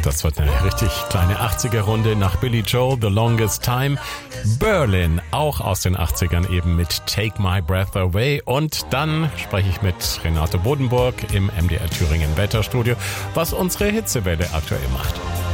Das wird eine richtig kleine 80er-Runde nach Billy Joel, The Longest Time. Berlin, auch aus den 80ern eben mit Take My Breath Away. Und dann spreche ich mit Renate Bodenburg im MDR Thüringen Wetterstudio, was unsere Hitzewelle aktuell macht.